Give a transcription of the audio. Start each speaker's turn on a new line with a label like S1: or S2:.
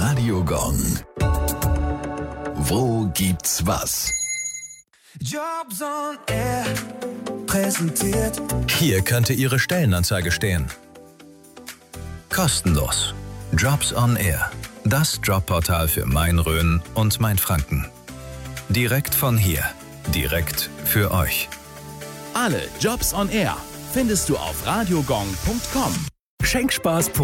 S1: Radio Gong. Wo gibt's was?
S2: Jobs on Air präsentiert.
S3: Hier könnte Ihre Stellenanzeige stehen. Kostenlos. Jobs on Air. Das Jobportal für Main-Rhön und Mainfranken. Direkt von hier. Direkt für euch.
S4: Alle Jobs on Air findest du auf radiogong.com.
S3: Schenkspaß.